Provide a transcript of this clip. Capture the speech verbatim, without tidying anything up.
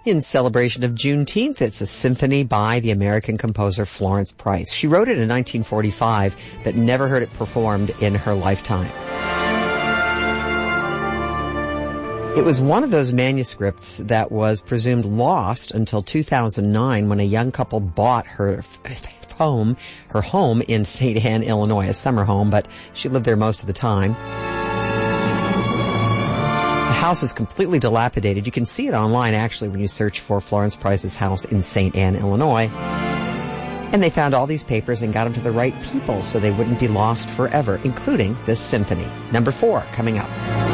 In celebration of Juneteenth, it's a symphony by the American composer Florence Price. She wrote it in nineteen forty-five, but never heard it performed in her lifetime. It was one of those manuscripts that was presumed lost until two thousand nine, when a young couple bought her home, her home in Saint Anne, Illinois, a summer home, but she lived there most of the time. The house is completely dilapidated. You can see it online, actually, when you search for Florence Price's house in Saint Anne, Illinois. And they found all these papers and got them to the right people so they wouldn't be lost forever, including this symphony. Number four, coming up.